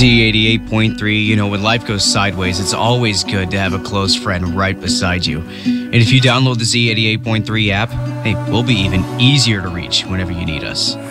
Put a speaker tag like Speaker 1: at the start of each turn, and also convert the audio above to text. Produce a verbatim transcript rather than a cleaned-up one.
Speaker 1: Z eighty-eight point three, you know, when life goes sideways, it's always good to have a close friend right beside you. And if you download the Z eighty-eight point three app, hey, we'll be even easier to reach whenever you need us.